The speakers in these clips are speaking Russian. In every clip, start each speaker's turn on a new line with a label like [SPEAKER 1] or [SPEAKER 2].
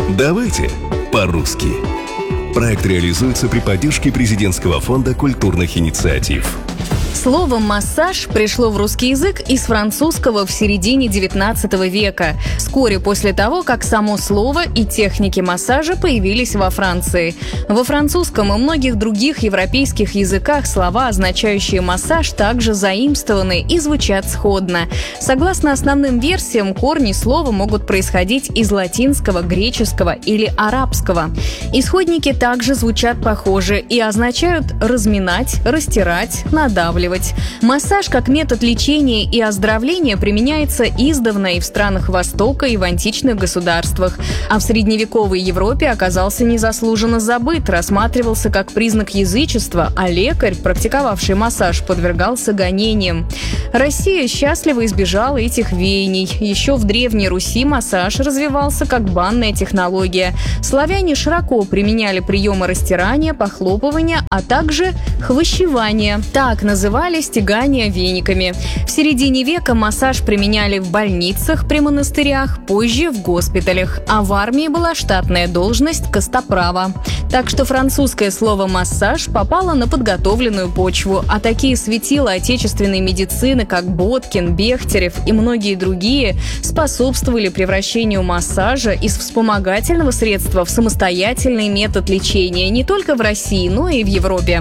[SPEAKER 1] Давайте по-русски. Проект реализуется при поддержке Президентского фонда культурных инициатив.
[SPEAKER 2] Слово «массаж» пришло в русский язык из французского в середине XIX века, вскоре после того, как само слово и техники массажа появились во Франции. Во французском и многих других европейских языках слова, означающие «массаж», также заимствованы и звучат сходно. Согласно основным версиям, корни слова могут происходить из латинского, греческого или арабского. Исходники также звучат похоже и означают «разминать», «растирать», «надавливать». Массаж как метод лечения и оздоровления применяется издавна и в странах Востока, и в античных государствах. А в средневековой Европе оказался незаслуженно забыт, рассматривался как признак язычества, а лекарь, практиковавший массаж, подвергался гонениям. Россия счастливо избежала этих веяний. Еще в Древней Руси массаж развивался как банная технология. Славяне широко применяли приемы растирания, похлопывания, а также хвощевания. Так называли стягание вениками. В середине века массаж применяли в больницах, при монастырях, позже в госпиталях, а в армии была штатная должность костоправа. Так что французское слово «массаж» попало на подготовленную почву, а такие светила отечественной медицины, как Боткин, Бехтерев и многие другие, способствовали превращению массажа из вспомогательного средства в самостоятельный метод лечения не только в России, но и в Европе.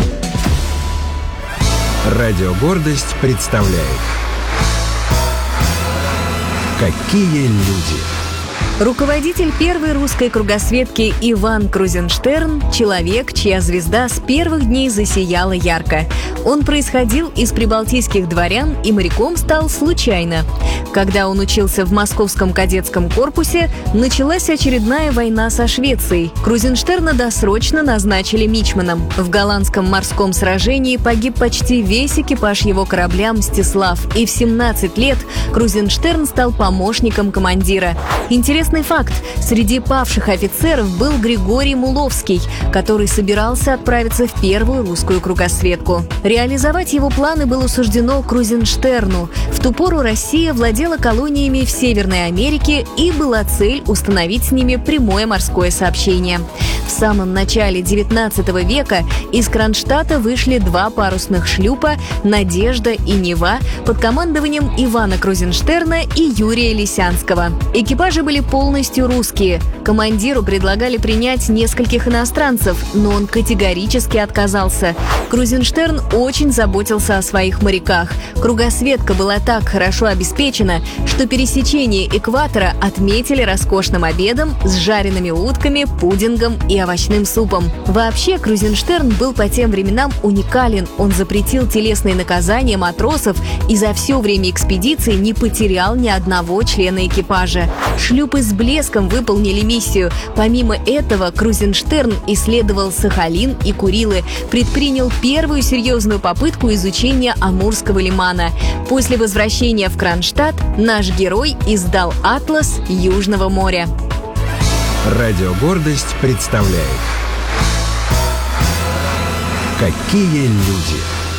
[SPEAKER 3] Радио «Гордость» представляет «Какие люди».
[SPEAKER 2] Руководитель первой русской кругосветки Иван Крузенштерн – человек, чья звезда с первых дней засияла ярко. Он происходил из прибалтийских дворян и моряком стал случайно. Когда он учился в московском кадетском корпусе, началась очередная война со Швецией. Крузенштерна досрочно назначили мичманом. В голландском морском сражении погиб почти весь экипаж его корабля «Мстислав», и в 17 лет Крузенштерн стал помощником командира. Интересный факт. Среди павших офицеров был Григорий Муловский, который собирался отправиться в первую русскую кругосветку. Реализовать его планы было суждено Крузенштерну. В ту пору Россия владела колониями в Северной Америке, и была цель установить с ними прямое морское сообщение. В самом начале XIX века из Кронштадта вышли два парусных шлюпа «Надежда» и «Нева» под командованием Ивана Крузенштерна и Юрия Лисянского. Экипажи были полностью русские. Командиру предлагали принять нескольких иностранцев, но он категорически отказался. Крузенштерн очень заботился о своих моряках. Кругосветка была так хорошо обеспечена, что пересечение экватора отметили роскошным обедом с жареными утками, пудингом и овощным супом. Вообще, Крузенштерн был по тем временам уникален. Он запретил телесные наказания матросов и за все время экспедиции не потерял ни одного члена экипажа. Шлюпы с блеском выполнили миссию. Помимо этого, Крузенштерн исследовал Сахалин и Курилы, предпринял первую серьезную попытку изучения Амурского лимана. После возвращения в Кронштадт наш герой издал «Атлас Южного моря».
[SPEAKER 3] Радио «Гордость» представляет «Какие люди».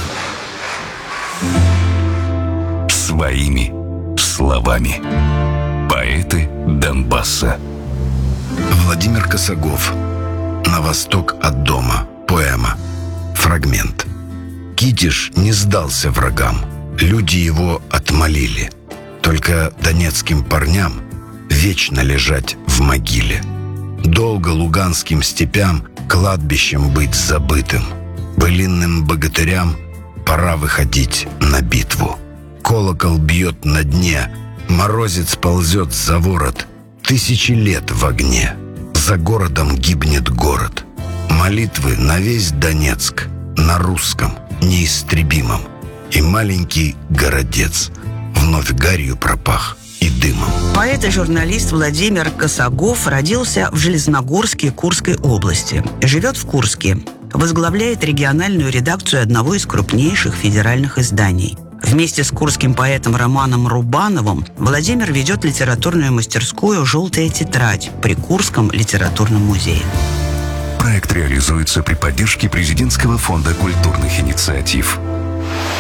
[SPEAKER 1] Своими словами. Поэты Донбасса.
[SPEAKER 4] Владимир Косогов. «На восток от дома». Поэма. Фрагмент. Китиш не сдался врагам. Люди его отмолили. Только донецким парням вечно лежать в могиле. Долго луганским степям кладбищем быть забытым. Былинным богатырям пора выходить на битву. Колокол бьет на дне, морозец ползет за ворот. 1000 лет в огне, за городом гибнет город. Молитвы на весь Донецк, на русском, неистребимом. И маленький городец вновь гарью пропах и дымом.
[SPEAKER 5] Поэт и журналист Владимир Косогов родился в Железногорске Курской области. Живет в Курске. Возглавляет региональную редакцию одного из крупнейших федеральных изданий. Вместе с курским поэтом Романом Рубановым Владимир ведет литературную мастерскую «Желтая тетрадь» при Курском литературном музее.
[SPEAKER 1] Проект реализуется при поддержке Президентского фонда культурных инициатив.